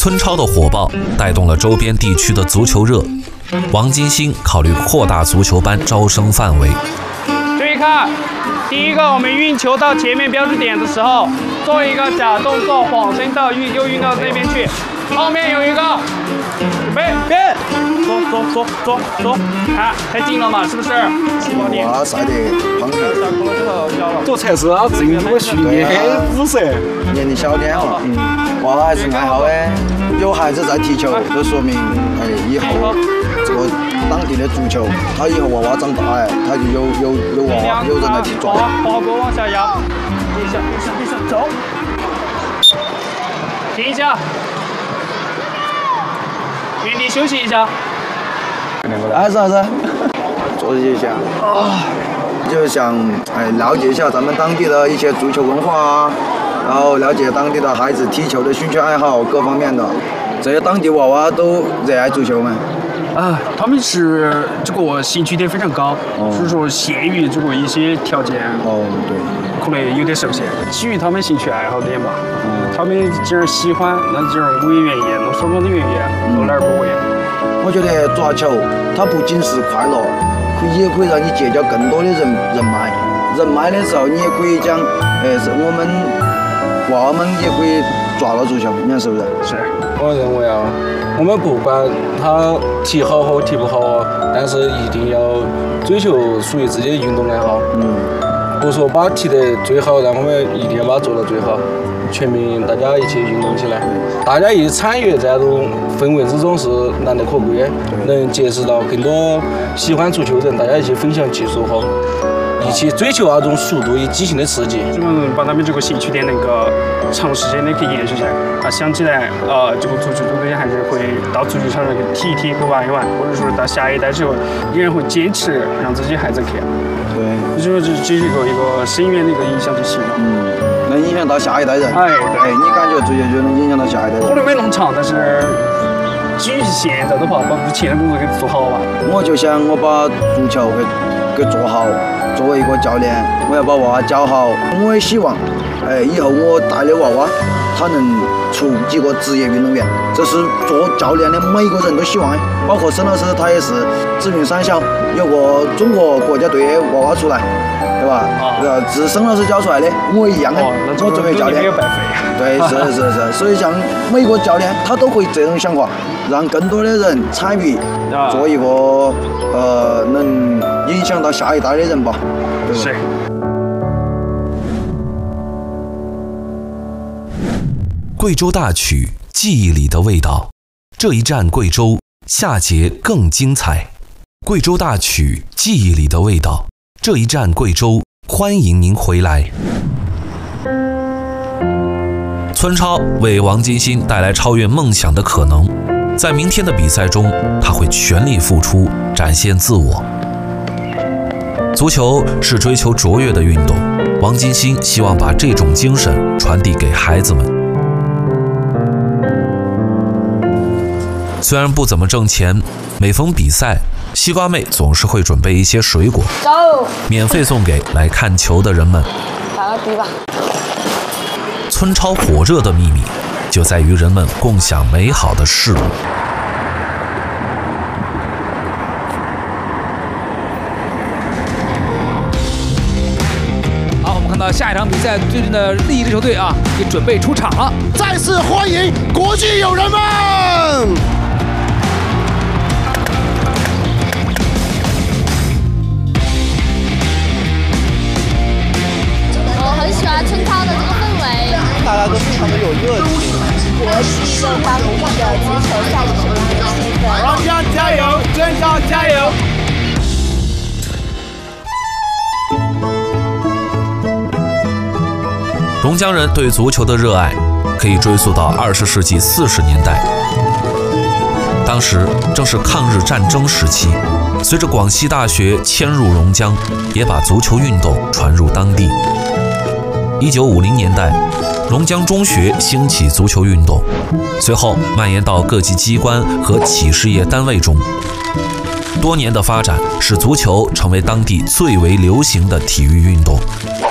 村超的火爆带动了周边地区的足球热，王金星考虑扩大足球班招生范围。 注意看，第一个，我们运球到前面标志点的时候，做一个假动作，晃身到又运到这边去。后面有一个，准备变，走，看太近了嘛，是不是？ 哇，晒得胖点。 这才是啊，正规训练五色。 年龄小点了，娃娃还是爱好的。有孩子在踢球，就说明以后这个当地的足球，他以后娃娃长大他就有娃娃有人来去抓。 滑锅往下压，地上，走，停一下。原地休息一下。 还是，做一下就想了解一下咱们当地的一些足球文化啊，然后了解当地的孩子踢球的兴趣爱好各方面的。这些当地娃娃都热爱足球吗？ 他们是这个兴趣点非常高，所以说限于这个一些条件， 对， 可能有点受限。基于他们兴趣爱好点吧，他们既然喜欢，那既然我也愿意，那双方都愿意，我哪儿不为？ 我觉得抓球，它不仅是快乐，也可以让你结交更多的人脉。人脉的时候，你也可以讲，是我们娃娃们也可以抓到足球，你看是不是？ 是。 我认为我们不管他踢好和踢不好，但是一定要追求属于自己的运动爱好。不说把踢得最好，让我们一定要把它做到最好。全民大家一起运动起来，大家一起参与这种氛围之中是难得可贵的，能结识到更多喜欢足球的人，大家一起分享技术和一起追求那种速度与激情的刺激。 希望把他们这个兴趣点能够长时间的去延续下来。想起来这个足球这些还是会到足球场上去踢一踢，去玩一玩，或者说到下一代之后依然会坚持让自己孩子去。对，所以说这是一个深远的一个影响就行了。 能影响到下一代人。你感觉足球就能影响到下一代人？ 可能没那么长，但是基于现在的话，把目前的工作给做好吧。 我就想我把足球给做好，作为一个教练，我要把娃娃教好。我也希望，以后我带的娃娃，他能出几个职业运动员。这是做教练的每个人都希望的，包括沈老师，他也是紫云三小有个中国国家队的娃娃出来。对吧？是沈老师教出来的，我一样的。我作为教练，对，是。所以像每个教练，他都会这种想法，让更多的人参与，做一个能影响到下一代的人吧。 是。 贵州大曲，记忆里的味道。这一站贵州，下节更精彩。贵州大曲，记忆里的味道。这一站贵州，欢迎您回来。村超为王金星带来超越梦想的可能，在明天的比赛中，他会全力付出，展现自我。足球是追求卓越的运动，王金星希望把这种精神传递给孩子们。虽然不怎么挣钱，每逢比赛，西瓜妹总是会准备一些水果，免费送给来看球的人们。 打个的吧。 村超火热的秘密就在于人们共享美好的事物。 好，我们看到下一场比赛，最近的利益之球队也准备出场了。 再次欢迎国际友人们！ 很喜欢村超的这个氛围， 大家都非常的有热情。 国际的当地的足球赛事的气氛。 王家加油，村超加油！ 榕江人对足球的热爱可以追溯到20世纪40年代，当时正是抗日战争时期，随着广西大学迁入榕江，也把足球运动传入当地。1950年代，榕江中学兴起足球运动，随后蔓延到各级机关和企事业单位中。多年的发展使足球成为当地最为流行的体育运动。